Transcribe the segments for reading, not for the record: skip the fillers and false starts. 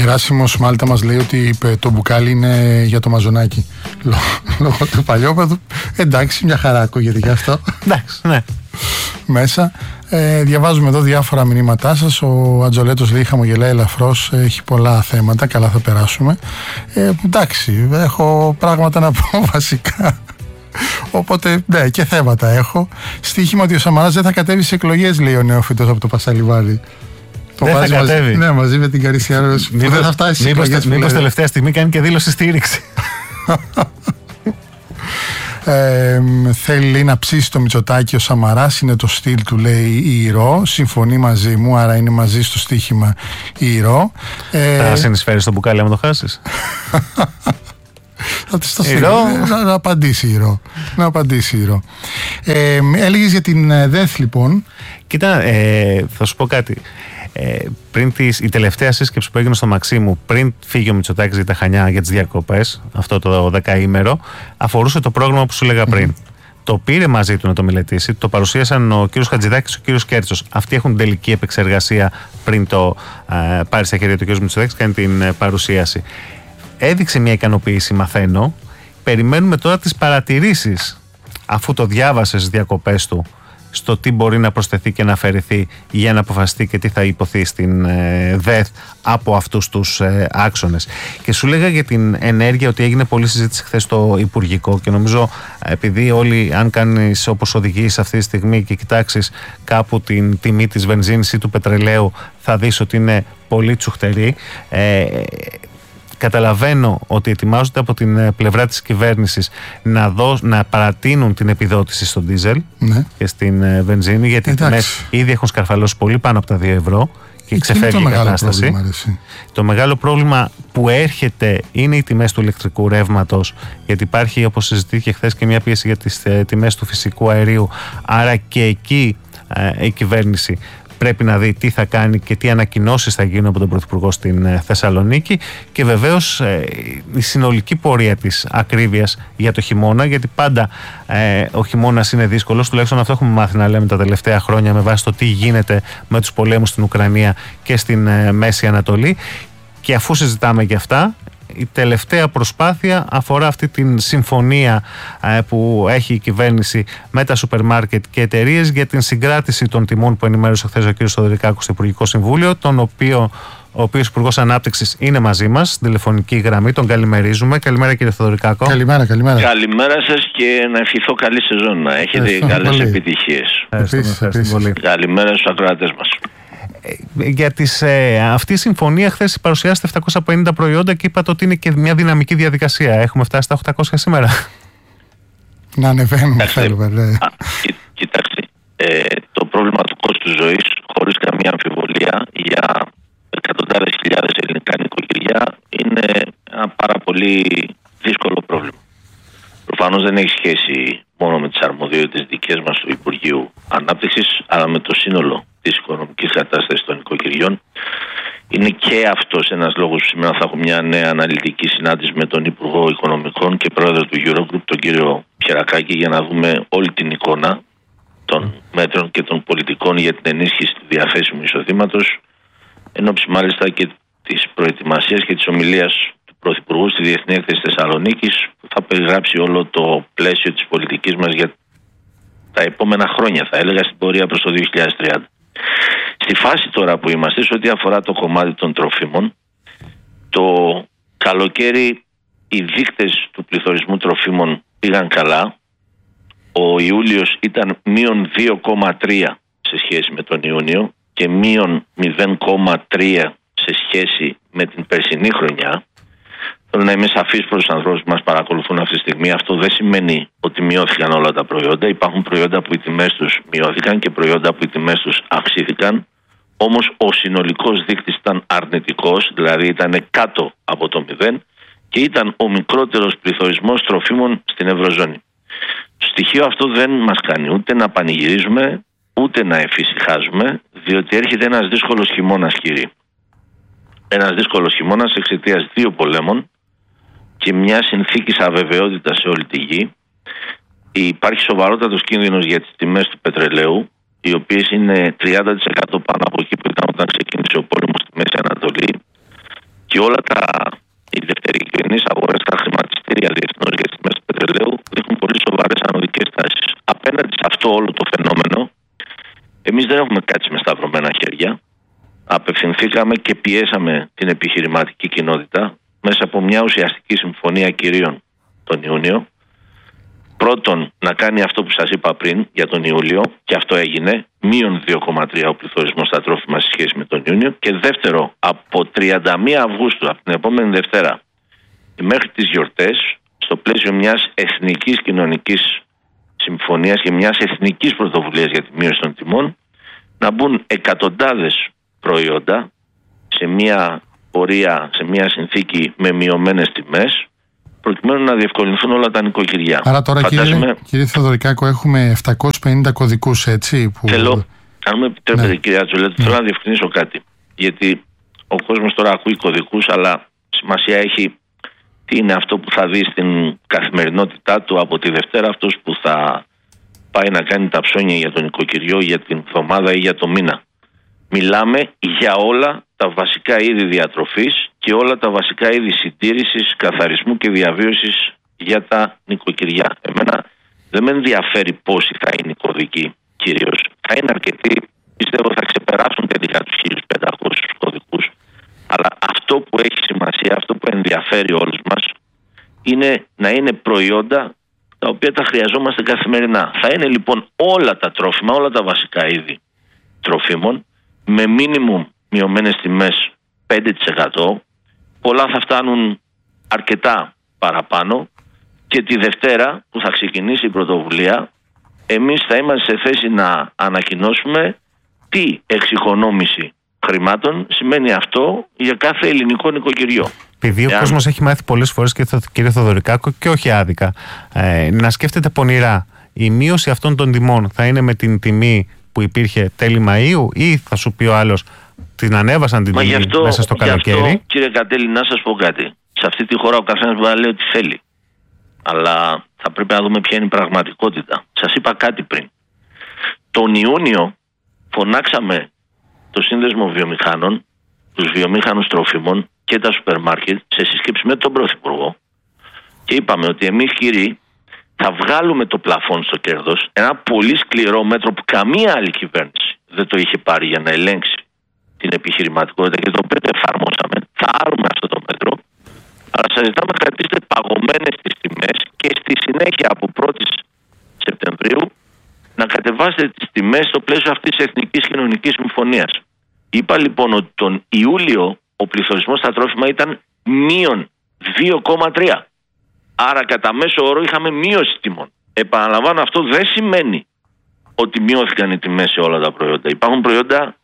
Γεράσιμος Μάλτα μας λέει ότι το μπουκάλι είναι για το μαζονάκι. Λόγω του παλιόπαδου. Εντάξει, μια χαρά ακούγεται γι' αυτό. Εντάξει, ναι. Μέσα. Διαβάζουμε εδώ διάφορα μηνύματά σας. Ο Ατζολέτος λέει χαμογελάει ελαφρώς, έχει πολλά θέματα, καλά θα περάσουμε. Εντάξει, έχω πράγματα να πω βασικά. Οπότε, ναι, και θέματα έχω. Στοίχημα ότι ο Σαμαράς δεν θα κατέβει σε εκλογές, λέει ο νεόφυτος από το Πασαλιβάδι. Δεν θα κατέβει. Ναι, μαζί με την Καρυσιάρος. Δεν θα φτάσει σε εκλογές. Μήπως τελευταία στιγμή κάνει και δήλωση στήριξη. Θέλει, λέει, να ψήσει το Μητσοτάκη ο Σαμαράς, είναι το στυλ του, λέει, η Ηρώ. Συμφωνεί μαζί μου, άρα είναι μαζί στο στοίχημα η Ηρώ. Θα συνεισφέρει στο μπουκάλι άμα το χάσεις? Θα της το στείλω. Να απαντήσει η Ηρώ. Να απαντήσει η Ηρώ. Έλεγες για την ΔΕΘ, λοιπόν. Κοίτα, θα σου πω κάτι. Πριν η τελευταία σύσκεψη που έγινε στο Μαξίμου, πριν φύγει ο Μητσοτάκης για τα Χανιά για τις διακοπές, αυτό το 10ημερο, αφορούσε το πρόγραμμα που σου έλεγα πριν. Το πήρε μαζί του να το μελετήσει, το παρουσίασαν ο κύριος Χατζηδάκης και ο κύριος Κέρτσος. Αυτοί έχουν τελική επεξεργασία πριν το πάρει στα χέρια του κύριος Μητσοτάκης, κάνει την παρουσίαση. Έδειξε μια ικανοποίηση, μαθαίνω. Περιμένουμε τώρα τις παρατηρήσεις, αφού το διάβασε στις διακοπές του, στο τι μπορεί να προσθεθεί και να αφαιρεθεί για να αποφασιστεί και τι θα υποθεί στην ΔΕΘ από αυτούς τους άξονες. Και σου λέγα για την ενέργεια ότι έγινε πολλή συζήτηση χθες στο Υπουργικό και νομίζω επειδή όλοι, αν κάνεις όπως οδηγείς αυτή τη στιγμή και κοιτάξεις κάπου την τιμή της βενζίνης ή του πετρελαίου, θα δεις ότι είναι πολύ τσουχτερή. Καταλαβαίνω ότι ετοιμάζονται από την πλευρά της κυβέρνησης να παρατείνουν την επιδότηση στο ντίζελ, ναι, και στην βενζίνη, γιατί οι τιμές ήδη έχουν σκαρφαλώσει πολύ πάνω από τα 2 ευρώ και ξεφεύγει η κατάσταση. Το μεγάλο πρόβλημα που έρχεται είναι οι τιμές του ηλεκτρικού ρεύματος, γιατί υπάρχει, όπως συζητήθηκε χθες, και μια πίεση για τις τιμές του φυσικού αερίου. Άρα και εκεί η κυβέρνηση πρέπει να δει τι θα κάνει και τι ανακοινώσεις θα γίνουν από τον Πρωθυπουργό στην Θεσσαλονίκη, και βεβαίως η συνολική πορεία της ακρίβειας για το χειμώνα, γιατί πάντα ο χειμώνας είναι δύσκολος, τουλάχιστον αυτό έχουμε μάθει να λέμε τα τελευταία χρόνια με βάση το τι γίνεται με τους πολέμους στην Ουκρανία και στην Μέση Ανατολή. Και αφού συζητάμε για αυτά, η τελευταία προσπάθεια αφορά αυτή την συμφωνία που έχει η κυβέρνηση με τα σούπερ μάρκετ και εταιρείες για την συγκράτηση των τιμών, που ενημέρωσε χθες ο κ. Θοδωρικάκος στο Υπουργικό Συμβούλιο, ο οποίος Υπουργός Ανάπτυξης είναι μαζί μας στην τηλεφωνική γραμμή. Τον καλημερίζουμε. Καλημέρα, κύριε Θοδωρικάκο. Καλημέρα. Καλημέρα σας και να ευχηθώ καλή σεζόν, να έχετε καλές επιτυχίες. Ευχαριστώ. Καλημέρα στους ακροατές μας. Για αυτή η συμφωνία χθες παρουσιάσετε 750 προϊόντα και είπατε ότι είναι και μια δυναμική διαδικασία. Έχουμε φτάσει στα 800 σήμερα. Να ανεβαίνουμε, θέλουμε. Κοιτάξτε, το πρόβλημα του κόστου ζωής, χωρίς καμία αμφιβολία, για εκατοντάδες χιλιάδες ελληνικά νοικοκυριά είναι ένα πάρα πολύ δύσκολο πρόβλημα. Προφανώς δεν έχει σχέση μόνο με τις αρμοδιότητες δικές μας του Υπουργείου Ανάπτυξης, αλλά με το σύνολο της οικονομικής κατάστασης των νοικοκυριών. Είναι και αυτός ένας λόγος που σήμερα θα έχω μια νέα αναλυτική συνάντηση με τον Υπουργό Οικονομικών και Πρόεδρο του Eurogroup, τον κύριο Πιερακάκη, για να δούμε όλη την εικόνα των μέτρων και των πολιτικών για την ενίσχυση του διαθέσιμου εισοδήματος, ενόψει μάλιστα και της προετοιμασίας και της ομιλίας του Πρωθυπουργού στη Διεθνή Έκθεση Θεσσαλονίκης, που θα περιγράψει όλο το πλαίσιο της πολιτικής μας για τα επόμενα χρόνια, θα έλεγα, στην πορεία προς το 2030. Στη φάση τώρα που είμαστε, σε ό,τι αφορά το κομμάτι των τροφίμων, το καλοκαίρι οι δείκτες του πληθωρισμού τροφίμων πήγαν καλά. Ο Ιούλιος ήταν μείον 2,3 σε σχέση με τον Ιούνιο και μείον 0,3 σε σχέση με την περσινή χρονιά. Θέλω να είμαι σαφής προς τους ανθρώπους που μας παρακολουθούν αυτή τη στιγμή. Αυτό δεν σημαίνει ότι μειώθηκαν όλα τα προϊόντα. Υπάρχουν προϊόντα που οι τιμές τους μειώθηκαν και προϊόντα που οι τιμές τους αυξήθηκαν. Όμως ο συνολικός δείκτης ήταν αρνητικός, δηλαδή ήταν κάτω από το 0 και ήταν ο μικρότερος πληθωρισμός τροφίμων στην Ευρωζώνη. Το στοιχείο αυτό δεν μας κάνει ούτε να πανηγυρίζουμε, ούτε να εφησυχάζουμε, διότι έρχεται ένας δύσκολος χειμώνας, κύριε. Ένας δύσκολος χειμώνας εξαιτίας 2 πολέμων και μια συνθήκης αβεβαιότητας σε όλη τη γη. Υπάρχει σοβαρότατος κίνδυνος για τις τιμές του πετρελαίου, οι οποίες είναι 30% πάνω από εκεί που ήταν όταν ξεκίνησε ο πόλεμος στη Μέση Ανατολή, Και όλα οι δευτερικοινείς αγορές, τα χρηματιστήρια διεθνώς για τις τιμές του πετρελαίου δείχνουν πολύ σοβαρές ανωδικές τάσεις. Απέναντι σε αυτό όλο το φαινόμενο, εμείς δεν έχουμε κάτσει με σταυρωμένα χέρια. Απευθυνθήκαμε και πιέσαμε την επιχειρηματική κοινότητα μέσα από μια ουσιαστική συμφωνία κυρίων τον Ιούνιο. Πρώτον, να κάνει αυτό που σας είπα πριν για τον Ιούλιο, και αυτό έγινε, μείον 2,3 ο πληθωρισμός στα τρόφιμα σε σχέση με τον Ιούνιο. Και δεύτερο, από 31 Αυγούστου, από την επόμενη Δευτέρα μέχρι τις γιορτές, στο πλαίσιο μιας εθνικής κοινωνικής συμφωνίας και μιας εθνικής πρωτοβουλίας για τη μείωση των τιμών, να μπουν εκατοντάδες προϊόντα σε μια πορεία, σε μια συνθήκη με μειωμένες τιμές, προκειμένου να διευκολυνθούν όλα τα νοικοκυριά. Άρα τώρα, κύριε Θεοδωρικάκο, έχουμε 750 κωδικούς, έτσι? Αν μου επιτρέπετε, κύριε Ατζολέτου, θέλω να διευκρινίσω κάτι. Γιατί ο κόσμος τώρα ακούει κωδικούς, αλλά σημασία έχει τι είναι αυτό που θα δει στην καθημερινότητά του από τη Δευτέρα, αυτός που θα πάει να κάνει τα ψώνια για το νοικοκυριό, για την εβδομάδα ή για το μήνα. Μιλάμε για όλα τα βασικά είδη διατροφής και όλα τα βασικά είδη συντήρησης, καθαρισμού και διαβίωσης για τα νοικοκυριά. Εμένα δεν με ενδιαφέρει πόσοι θα είναι οι κωδικοί κυρίως. Θα είναι αρκετοί, πιστεύω θα ξεπεράσουν τελικά τους 1500 κωδικούς. Αλλά αυτό που έχει σημασία, αυτό που ενδιαφέρει όλους μας, είναι να είναι προϊόντα τα οποία τα χρειαζόμαστε καθημερινά. Θα είναι λοιπόν όλα τα τρόφιμα, όλα τα βασικά είδη τροφίμων, με μίνιμουμ μειωμένες τιμές 5%. Πολλά θα φτάνουν αρκετά παραπάνω, και τη Δευτέρα που θα ξεκινήσει η πρωτοβουλία, εμείς θα είμαστε σε θέση να ανακοινώσουμε τι εξοικονόμηση χρημάτων σημαίνει αυτό για κάθε ελληνικό νοικοκυριό. Επειδή ο κόσμος έχει μάθει πολλές φορές, κύριε Θεοδωρικάκο, και όχι άδικα, να σκέφτεται πονηρά, η μείωση αυτών των τιμών θα είναι με την τιμή που υπήρχε τέλη Μαΐου, ή θα σου πει ο άλλος την ανέβασαν την τιμή μέσα στο καλοκαίρι? Αυτό, κύριε Κατέλη, να σας πω κάτι. Σε αυτή τη χώρα ο καθένας μπορεί να λέει ό,τι θέλει. Αλλά θα πρέπει να δούμε ποια είναι η πραγματικότητα. Σας είπα κάτι πριν. Τον Ιούνιο φωνάξαμε το Σύνδεσμο Βιομηχάνων, τους βιομήχανους τροφίμων και τα σούπερ μάρκετ σε σύσκεψη με τον Πρωθυπουργό, και είπαμε ότι εμείς, κύριοι, θα βγάλουμε το πλαφόν στο κέρδος, ένα πολύ σκληρό μέτρο που καμία άλλη κυβέρνηση δεν το είχε πάρει για να ελέγξει την επιχειρηματικότητα, και το οποίο το εφαρμόσαμε. Θα άρουμε αυτό το μέτρο, αλλά σας ζητάμε να κρατήσετε παγωμένες τις τιμές και στη συνέχεια από 1η Σεπτεμβρίου να κατεβάσετε τις τιμές στο πλαίσιο αυτής της Εθνικής Κοινωνικής Συμφωνίας. Είπα λοιπόν ότι τον Ιούλιο ο πληθωρισμός στα τρόφιμα ήταν μείον 2,3. Άρα κατά μέσο όρο είχαμε μείωση τιμών. Επαναλαμβάνω, αυτό δεν σημαίνει ότι μειώθηκαν οι τιμές σε όλα τα προϊόντα. Υπάρχουν προϊόντα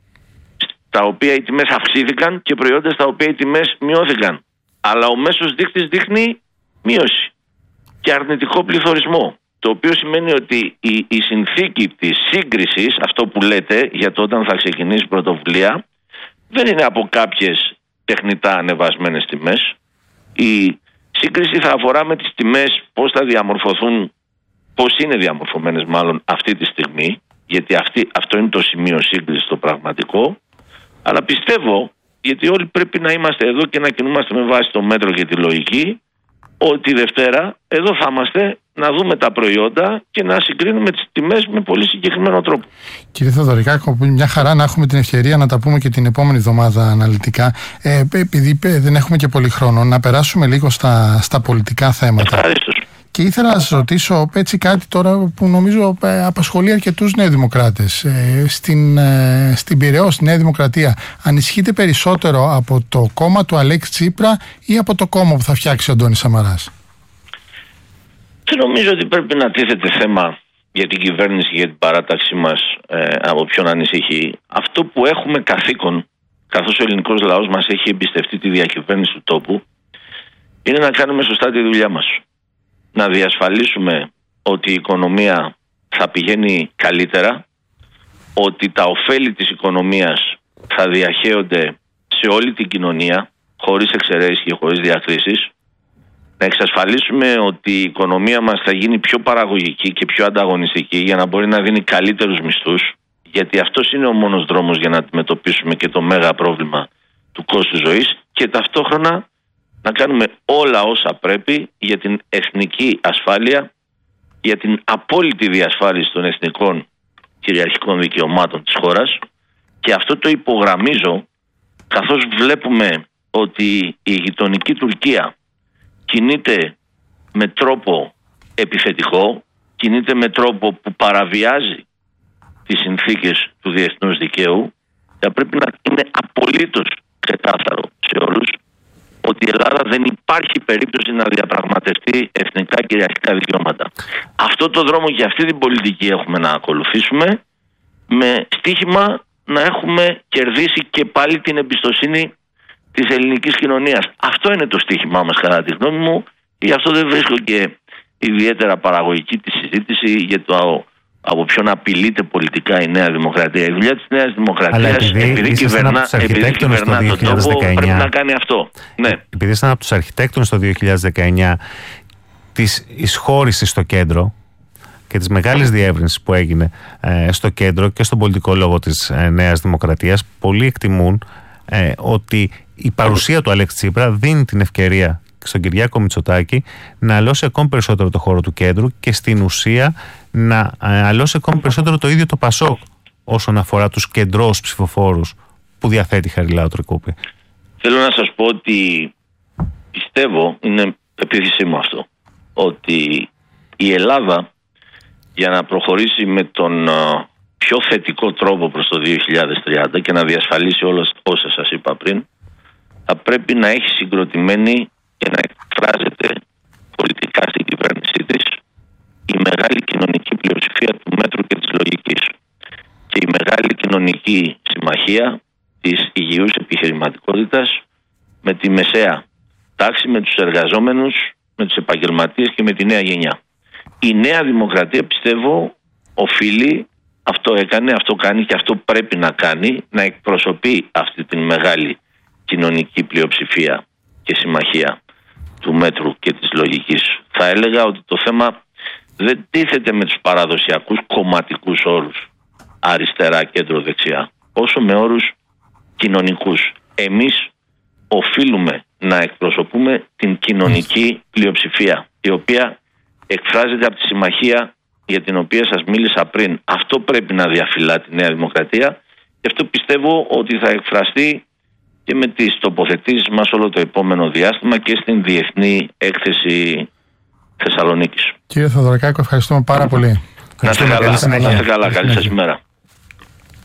στα οποία οι τιμές αυξήθηκαν και προϊόντα στα οποία οι τιμές μειώθηκαν. Αλλά ο μέσος δείκτης δείχνει μείωση και αρνητικό πληθωρισμό. Το οποίο σημαίνει ότι η συνθήκη της σύγκρισης, αυτό που λέτε για το όταν θα ξεκινήσει η πρωτοβουλία, δεν είναι από κάποιες τεχνητά ανεβασμένες τιμές. Η σύγκριση θα αφορά με τις τιμές πώς θα διαμορφωθούν, πώς είναι διαμορφωμένες μάλλον αυτή τη στιγμή, γιατί αυτό είναι το σημείο σύγκρισης το πραγματικό. Αλλά πιστεύω, γιατί όλοι πρέπει να είμαστε εδώ και να κινούμαστε με βάση το μέτρο και τη λογική, ότι Δευτέρα εδώ θα είμαστε να δούμε τα προϊόντα και να συγκρίνουμε τις τιμές με πολύ συγκεκριμένο τρόπο. Κύριε Θεοδωρικάκο, μια χαρά να έχουμε την ευκαιρία να τα πούμε και την επόμενη εβδομάδα αναλυτικά. Επειδή δεν έχουμε και πολύ χρόνο, να περάσουμε λίγο στα πολιτικά θέματα. Ευχαριστώ. Και ήθελα να σας ρωτήσω έτσι κάτι τώρα που νομίζω απασχολεί αρκετούς νεοδημοκράτες. Στην Πειραιώ, στη Νέα Δημοκρατία, ανισχύεται περισσότερο από το κόμμα του Αλέξη Τσίπρα ή από το κόμμα που θα φτιάξει ο Αντώνης Σαμαράς? Δεν νομίζω ότι πρέπει να τίθεται θέμα για την κυβέρνηση, για την παράταξή μας, από ποιον ανησυχεί. Αυτό που έχουμε καθήκον, καθώς ο ελληνικός λαός μας έχει εμπιστευτεί τη διακυβέρνηση του τόπου, είναι να κάνουμε σωστά τη δουλειά μας. Να διασφαλίσουμε ότι η οικονομία θα πηγαίνει καλύτερα, ότι τα ωφέλη της οικονομίας θα διαχέονται σε όλη την κοινωνία, χωρίς εξαιρέσεις και χωρίς διακρίσεις, να εξασφαλίσουμε ότι η οικονομία μας θα γίνει πιο παραγωγική και πιο ανταγωνιστική για να μπορεί να δίνει καλύτερους μισθούς, γιατί αυτός είναι ο μόνος δρόμος για να αντιμετωπίσουμε και το μέγα πρόβλημα του κόστου ζωής, και ταυτόχρονα να κάνουμε όλα όσα πρέπει για την εθνική ασφάλεια, για την απόλυτη διασφάλιση των εθνικών κυριαρχικών δικαιωμάτων της χώρας, και αυτό το υπογραμμίζω καθώς βλέπουμε ότι η γειτονική Τουρκία κινείται με τρόπο επιθετικό, κινείται με τρόπο που παραβιάζει τις συνθήκες του διεθνούς δικαίου. Θα πρέπει να είναι απολύτως ξεκάθαρο σε όλους ότι η Ελλάδα δεν υπάρχει περίπτωση να διαπραγματευτεί εθνικά κυριαρχικά δικαιώματα. Αυτό το δρόμο και αυτή την πολιτική έχουμε να ακολουθήσουμε, με στίχημα να έχουμε κερδίσει και πάλι την εμπιστοσύνη της ελληνικής κοινωνίας. Αυτό είναι το στίχημά μας, κατά τη γνώμη μου, και γι' αυτό δεν βρίσκω και ιδιαίτερα παραγωγική τη συζήτηση για το από ποιον απειλείται πολιτικά η Νέα Δημοκρατία. Η δουλειά της Νέας Δημοκρατίας, επειδή κυβερνά τον τόπο, πρέπει να κάνει αυτό. Ναι. Επειδή ήσταν από τους αρχιτέκτονες το 2019 της εισχώρησης στο κέντρο και της μεγάλης διεύρυνσης που έγινε στο κέντρο και στον πολιτικό λόγο της Νέας Δημοκρατίας, πολλοί εκτιμούν ότι η παρουσία του Αλέξη Τσίπρα δίνει την ευκαιρία στον Κυριάκο Μητσοτάκη να αλώσει ακόμη περισσότερο το χώρο του κέντρου και στην ουσία να αλώσει ακόμη περισσότερο το ίδιο το ΠΑΣΟΚ όσον αφορά τους κεντρώους ψηφοφόρους που διαθέτει η Χαριλάου Τρικούπη. Θέλω να σας πω ότι πιστεύω, είναι επίθεσή μου αυτό, ότι η Ελλάδα για να προχωρήσει με τον πιο θετικό τρόπο προς το 2030 και να διασφαλίσει όλα όσα σας είπα πριν, θα πρέπει να έχει συγκροτημένη και να εκφράζεται πολιτικά στην κυβέρνησή της η μεγάλη κοινωνική πλειοψηφία του μέτρου και της λογικής και η μεγάλη κοινωνική συμμαχία της υγιούς επιχειρηματικότητας με τη μεσαία τάξη, με τους εργαζόμενους, με τους επαγγελματίες και με τη νέα γενιά. Η Νέα Δημοκρατία, πιστεύω, οφείλει, αυτό έκανε, αυτό κάνει και αυτό πρέπει να κάνει, να εκπροσωπεί αυτή την μεγάλη κοινωνική πλειοψηφία και συμμαχία του μέτρου και της λογικής. Θα έλεγα ότι το θέμα δεν τίθεται με τους παραδοσιακούς κομματικούς όρους αριστερά, κέντρο, δεξιά, όσο με όρους κοινωνικούς. Εμείς οφείλουμε να εκπροσωπούμε την κοινωνική πλειοψηφία, η οποία εκφράζεται από τη συμμαχία για την οποία σας μίλησα πριν. Αυτό πρέπει να διαφυλά τη Νέα Δημοκρατία και αυτό πιστεύω ότι θα εκφραστεί και με τις τοποθετήσεις μας όλο το επόμενο διάστημα και στην Διεθνή Έκθεση Θεσσαλονίκης. Κύριε Θεοδωρακάκο, ευχαριστούμε πάρα πολύ. Να είστε καλά, καλή σας ημέρα.